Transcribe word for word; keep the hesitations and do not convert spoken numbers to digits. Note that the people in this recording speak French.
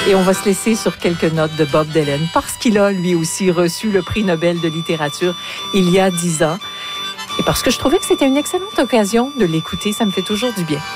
Et on va se laisser sur quelques notes de Bob Dylan parce qu'il a lui aussi reçu le prix Nobel de littérature il y a dix ans. Et parce que je trouvais que c'était une excellente occasion de l'écouter, ça me fait toujours du bien.